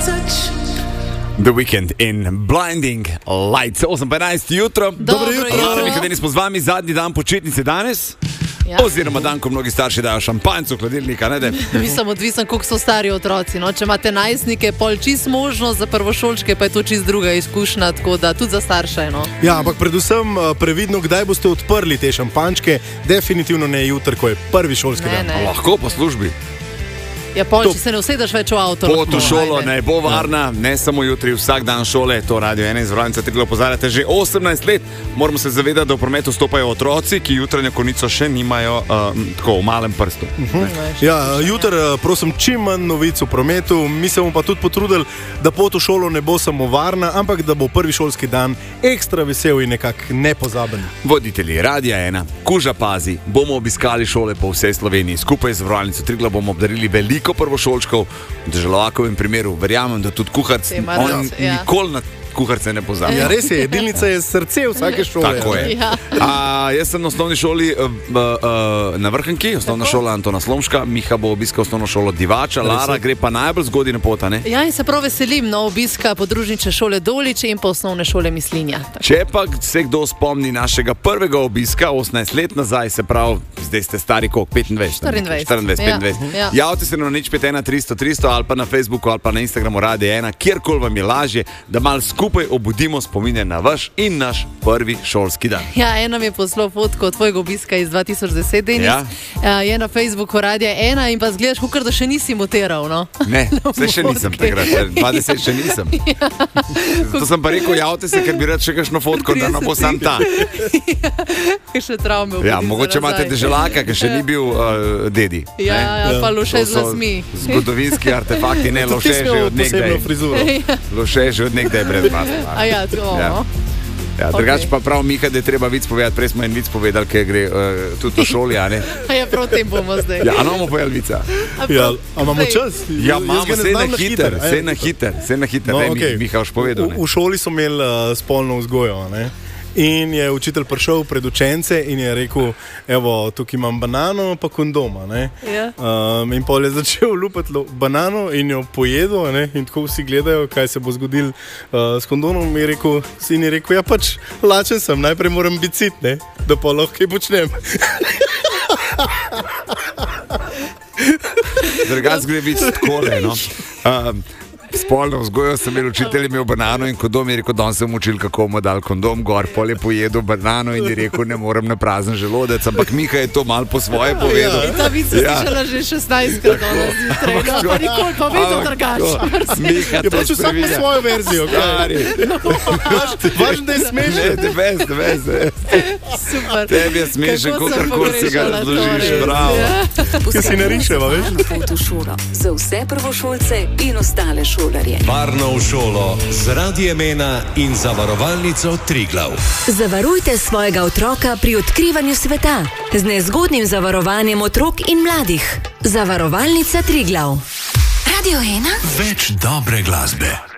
The Weekend in Blinding Lights. 8:15 jutro. Dobro jutro. Nekaj smo z vami, zadnji dan počitnice danes. Ja. Oziroma dan, ko mnogi starši dajo šampanjec v hladilnika. Mislim, odvisen, koliko so stari otroci. No? Če imate najstnike, pol čist možnost, za prvošolčke pa je to čist druga izkušnja, tako da tudi za starše. No? Ja, ampak predvsem previdno, kdaj boste odprli te šampanjčke. Definitivno ne jutri, ko je prvi šolski dan. Lahko po službi. Ja, pol, če se ne usedeš več v avto. Pot v šolo ne bo varna, ne samo jutri, vsak dan šole. To Radio 1 iz Vranca Triglav opozarjate že 18 let. Moramo se zavedati, da v prometu stopajo otroci, ki jutranjo konico še nimajo tako v malem prstu. Ja, jutri prosim čim manj novic v prometu. Mi se bomo pa tudi potrudili, da pot v šolo ne bo samo varna, ampak da bo prvi šolski dan ekstra vesel in nekak nepozaben. Voditelji Radia 1, Kuža pazi, bomo obiskali šole po vsej Sloveniji. Skupaj z Vranco Triglav bomo obdarili veliko prvošolčkov, v Deželovakovem primeru verjamem, da tudi kuharc nikoli na kuharce ne pozabi. Ja, res je, jedilnica je srce vsake šole. Tako je. Ja. Jaz sem na osnovni šoli na Vrhnki, osnovna šola Antona Slomška, Miha bo obiskal osnovno šolo Divača, Lara gre pa najbolj zgodaj na pot, ne? Ja, in se prav veselim obiska podružnične šole Doliče in pa osnovne šole Mislinja. Tako. Če pa se kdo spomni našega prvega obiska 18 let nazaj, se pravi, zdaj ste stari koliko? 25? 24. Ja. Javite se na 051 300 300 ali pa na Facebooku ali pa na Instagramu Radia 1, kjerkoli vam je lažje, da malo skupaj obudimo spomine na vaš in naš prvi šolski dan. Ja, eno mi je poslal fotko tvojega obiska iz 2010, Denis. Ja. Je na Facebooku Radia 1 in pa zgledaš, kukor da še nisi montiral, no? Ne, se še nisem takrat, 20 še nisem. Ja. To sem pa rekel, javite se, ker bi rad še kakšno fotko, da ne bo sam ta. Ja, še travme. Ja, mogoče imate Deželaka, ki še ni bil dedi. Ja, pa Loše z lasmi. Zgodovinski artefakti, ne, Loše že od nekdaj. Loše že od nekdaj brez maske. Ja, to. Ja, drugače pa prav Miha, da je treba vic povedati, prej smo en vic povedali, ker gre tudi v šoli, a ne? Ja, prav tem bomo zdaj. Ja, a bomo povedali vica. Ja, a imamo čas? Ja, imamo, se na hiter. No, okay. Miha, už povedal. V šoli so imeli spolno vzgojo, ne? In je učitelj prišel pred učence in je rekel, evo, tukaj imam banano pa kondoma, ne? Ja. In pol je začel lupati banano in jo pojedel, ne? In tako vsi gledajo, kaj se bo zgodil s kondomom. Sin je rekel, ja pač, lačen sem, najprej moram biti sit, ne? Da pa lahko kaj počnem. Drugače gre biti takole, no? Spolno vzgojo sem imel, učitelj imel banano in kondom, je rekel, da sem učil, kako mu dal kondom gor, pol je pojedel banano in je rekel, ne morem na prazen želodec, ampak Miha je to malo po svoje povedal. In ta vic je slišala že 16-krat danes zjutraj, pa nikoli pa vedno drugače. Miha, to je vsak po svojo verzijo. Važno, da je smešen. The best. Super. Tebi je smešen, kakorkoli si ga razložiš, bravo. Kaj si nariševa, veš? Na pot v šolo za vse prvošolce in ostale šole. Varno v šolo z Radiem 1 in Zavarovalnico Triglav. Zavarujte svojega otroka pri odkrivanju sveta z nezgodnim zavarovanjem otrok in mladih. Zavarovalnica Triglav. Radio 1. Več dobre glasbe.